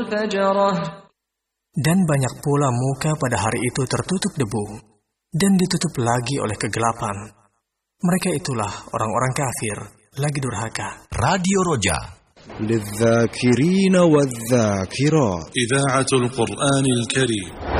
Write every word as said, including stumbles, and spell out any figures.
Dan banyak pula muka pada hari itu tertutup debu, dan ditutup lagi oleh kegelapan. Mereka itulah orang-orang kafir, lagi durhaka. Radio Roja للذاكرين والذاكرات إذاعة القرآن الكريم